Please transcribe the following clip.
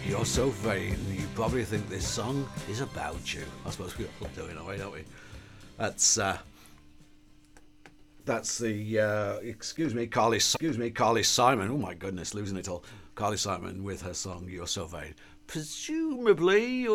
You're so vain, you probably think this song is about you. I suppose we all do in a way, don't we? That's the Carly Simon. Oh my goodness, losing it all. Carly Simon with her song "You're So Vain." Presumably,